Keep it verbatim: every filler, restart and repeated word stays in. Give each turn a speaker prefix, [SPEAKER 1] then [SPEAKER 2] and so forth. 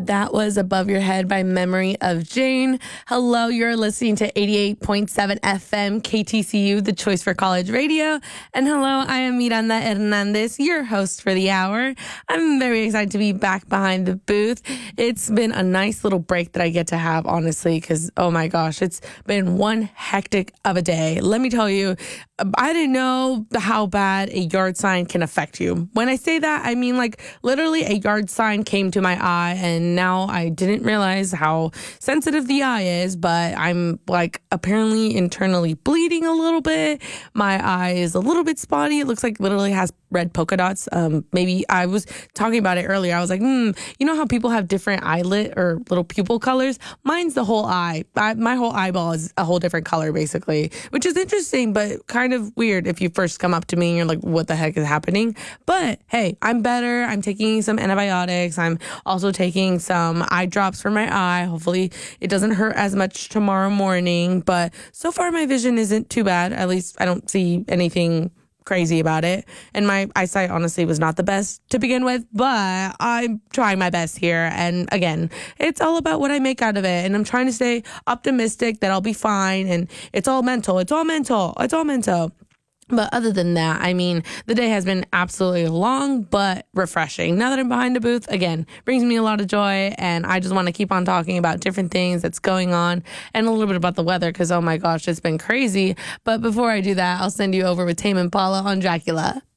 [SPEAKER 1] That was Above Your Head by Memory of Jane. Hello, you're listening to eighty-eight point seven F M K T C U, the choice for college radio. And hello, I am Miranda Hernandez, your host for the hour. I'm very excited to be back behind the booth. It's been a nice little break that I get to have, honestly, because, oh my gosh, it's been one hectic of a day. Let me tell you, I didn't know how bad a yard sign can affect you. When I say that, I mean like literally a yard sign came to my eye, and now I didn't realize how sensitive the eye is, but I'm like apparently internally bleeding a little bit. My eye is a little bit spotty. It looks like literally has red polka dots. Um, maybe I was talking about it earlier. I was like, hmm, you know how people have different eyelid or little pupil colors? Mine's the whole eye. I, my whole eyeball is a whole different color, basically, which is interesting, but kind of weird if you first come up to me and you're like, what the heck is happening? But hey, I'm better. I'm taking some antibiotics. I'm also taking some eye drops for my eye. Hopefully it doesn't hurt as much tomorrow morning, but so far my vision isn't too bad. At least I don't see anything crazy about it. And my eyesight honestly was not the best to begin with, but I'm trying my best here. And again, it's all about what I make out of it. And I'm trying to stay optimistic that I'll be fine. And it's all mental. It's all mental. It's all mental. But other than that, I mean, the day has been absolutely long, but refreshing. Now that I'm behind the booth, again, brings me a lot of joy. And I just want to keep on talking about different things that's going on and a little bit about the weather because, oh my gosh, it's been crazy. But before I do that, I'll send you over with Tame Impala on Dracula.